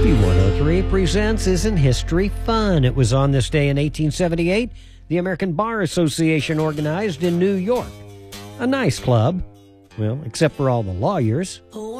B103 presents Isn't History Fun? It was on this day in 1878, the American Bar Association organized in New York. A nice club, well, except for all the lawyers.